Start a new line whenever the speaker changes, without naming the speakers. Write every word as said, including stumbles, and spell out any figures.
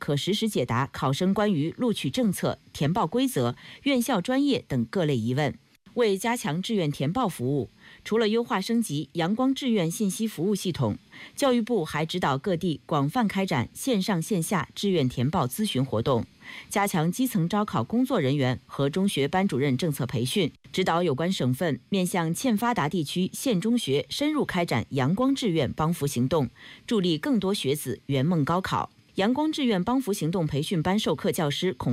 可实时解答考生关于录取政策、填报规则、院校专业等各类疑问。为加强志愿填报服务，除了优化升级阳光志愿信息服务系统，教育部还指导各地广泛开展线上线下志愿填报咨询活动，加强基层招考工作人员和中学班主任政策培训，指导有关省份面向欠发达地区县中学深入开展阳光志愿帮扶行动，助力更多学子圆梦高考。阳光志愿帮扶行动培训班授课教师孔